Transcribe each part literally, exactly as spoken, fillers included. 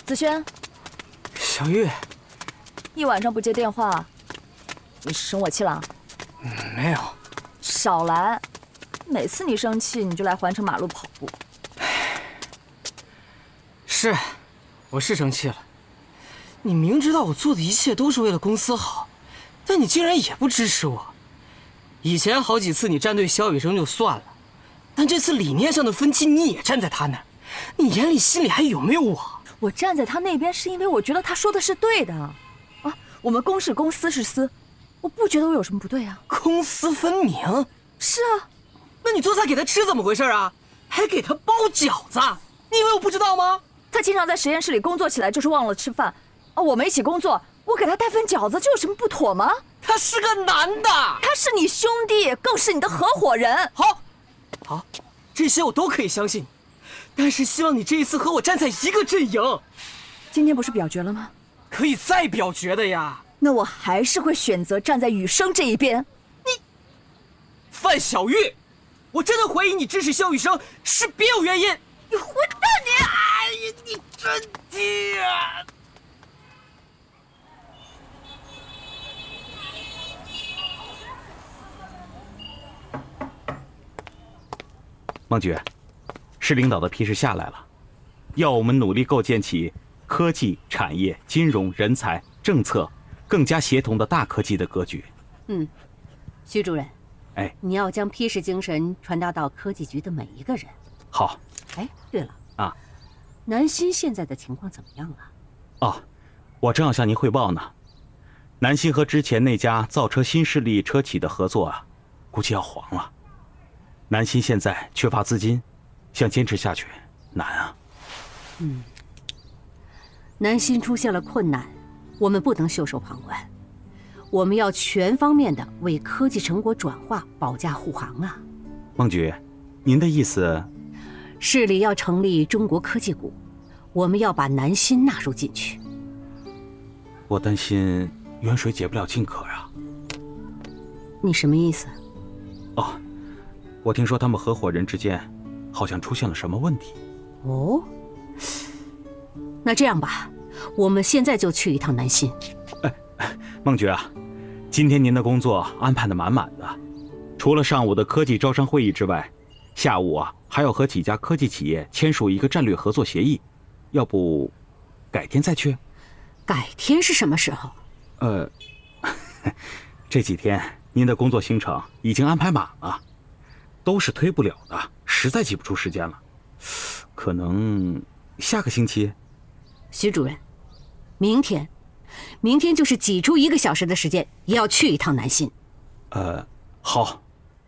子轩， 小玉， 一晚上不接电话，你是生我气了？ 嗯，没有。 少来，每次你生气，你就来环城马路跑步。 是，我是生气了。你明知道我做的一切都是为了公司好，但你竟然也不支持我。以前好几次你站队肖雨生就算了，但这次理念上的分歧你也站在他那儿，你眼里心里还有没有我？ 我站在他那边是因为我觉得他说的是对的，啊，我们公是公，私是私，我不觉得我有什么不对啊。 公私分明？ 是啊。 那你做菜给他吃怎么回事啊？还给他包饺子，你以为我不知道吗？ 他经常在实验室里工作起来就是忘了吃饭，啊，我们一起工作，我给他带份饺子，这有什么不妥吗？ 他是个男的， 他是你兄弟，更是你的合伙人。 好，好，这些我都可以相信你，但是希望你这一次和我站在一个阵营。 今天不是表决了吗？ 可以再表决的呀。 那我还是会选择站在雨生这一边。 你，范小玉，我真的怀疑你支持肖雨生是别有原因。 你混蛋你！ 哎呀，你真气啊！ 孟局，市领导的批示下来了，要我们努力构建起科技、产业、金融、人才、政策更加协同的大科技的格局。 嗯，徐主任， 哎， 你要将批示精神传达到科技局的每一个人。 好。 哎，对了啊， 南新现在的情况怎么样了？ 哦，我正要向您汇报呢。南新和之前那家造车新势力车企的合作啊，估计要黄了。南新现在缺乏资金，想坚持下去难啊。 嗯，南新出现了困难，我们不能袖手旁观，我们要全方面的为科技成果转化保驾护航啊。 孟局，您的意思？ 市里要成立中国科技股，我们要把南新纳入进去。 我担心远水解不了近渴啊。 你什么意思？ 哦，我听说他们合伙人之间好像出现了什么问题。 哦，那这样吧，我们现在就去一趟南新。 哎，孟局啊，今天您的工作安排的满满的，除了上午的科技招商会议之外，下午啊还要和几家科技企业签署一个战略合作协议，要不改天再去？ 改天是什么时候？ 呃，这几天您的工作行程已经安排满了，都是推不了的，实在挤不出时间了。可能下个星期。 徐主任，明天，明天就是挤出一个小时的时间，也要去一趟南新。 呃，好。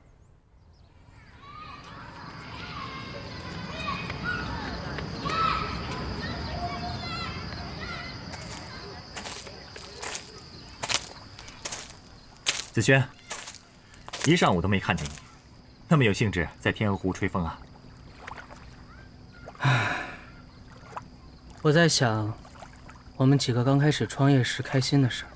子轩，一上午都没看见你，那么有兴致在天鹅湖吹风啊？ 唉，我在想，我们几个刚开始创业时开心的事儿。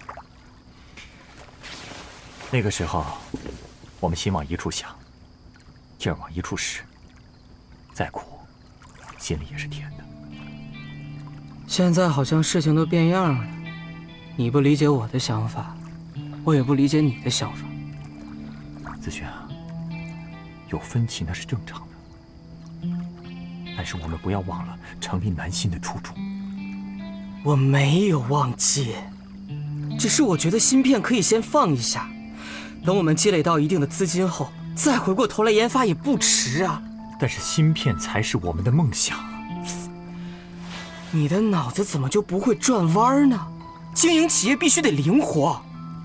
那个时候，我们心往一处想，劲儿往一处使，再苦，心里也是甜的。 现在好像事情都变样了，你不理解我的想法，我也不理解你的想法。 子轩啊，有分歧那是正常的，但是我们不要忘了成立南新的初衷。 我没有忘记，只是我觉得芯片可以先放一下，等我们积累到一定的资金后，再回过头来研发也不迟啊。 但是芯片才是我们的梦想。 你的脑子怎么就不会转弯呢？经营企业必须得灵活。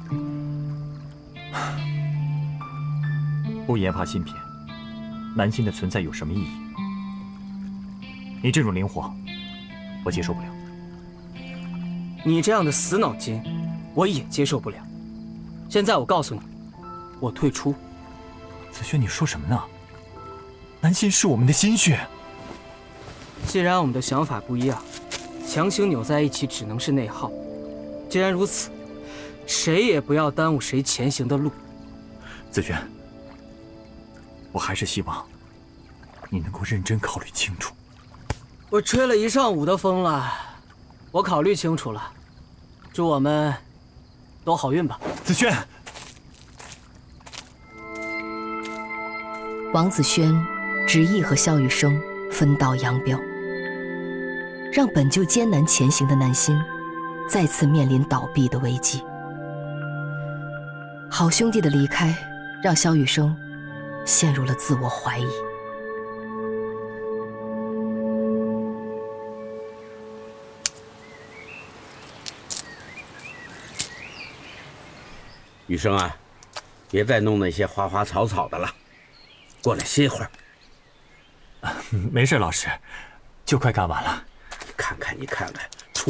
不研发芯片，南新的存在有什么意义？你这种灵活，我接受不了。 你这样的死脑筋，我也接受不了。现在我告诉你，我退出。 子轩，你说什么呢？南新是我们的心血。 既然我们的想法不一样，强行扭在一起只能是内耗。既然如此，谁也不要耽误谁前行的路。 子轩，我还是希望你能够认真考虑清楚。 我吹了一上午的风了， 我考虑清楚了，祝我们都好运吧。 子轩， 王子轩执意和萧雨生分道扬镳，让本就艰难前行的南新再次面临倒闭的危机。好兄弟的离开，让萧雨生陷入了自我怀疑。 雨生啊，别再弄那些花花草草的了，过来歇会儿。 没事，老师，就快干完了。 看看你看看，